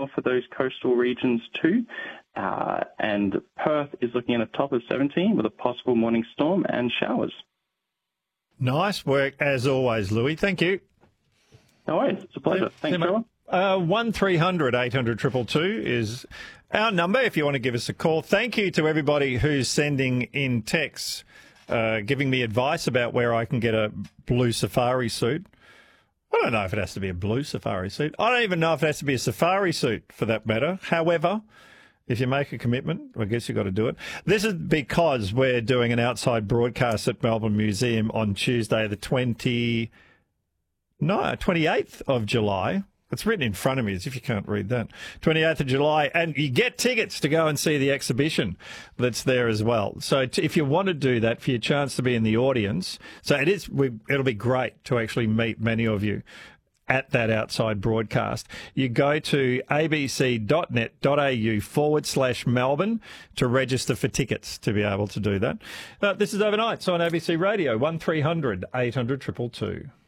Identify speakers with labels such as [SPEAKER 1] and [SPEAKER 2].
[SPEAKER 1] well for those coastal regions too. And Perth is looking at a top of 17 with a possible morning storm and showers.
[SPEAKER 2] Nice work, as always, Louis. Thank you.
[SPEAKER 1] No worries. It's a pleasure. Thanks, Trevor.
[SPEAKER 2] 1300 800 222 is our number if you want to give us a call. Thank you to everybody who's sending in texts, giving me advice about where I can get a blue safari suit. I don't know if it has to be a blue safari suit. I don't even know if it has to be a safari suit for that matter. However, if you make a commitment, I guess you've got to do it. This is because we're doing an outside broadcast at Melbourne Museum on Tuesday, the 28th of July. It's written in front of me as if you can't read that. 28th of July. And you get tickets to go and see the exhibition that's there as well. So if you want to do that for your chance to be in the audience, so it'll be great to actually meet many of you at that outside broadcast. You go to abc.net.au/Melbourne to register for tickets to be able to do that. This is Overnights on ABC Radio, 1300 800 222.